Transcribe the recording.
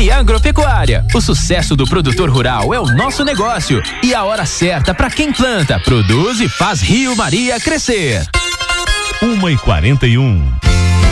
FM Agropecuária. O sucesso do produtor rural é o nosso negócio e a hora certa para quem planta, produz e faz Rio Maria crescer. 1h41.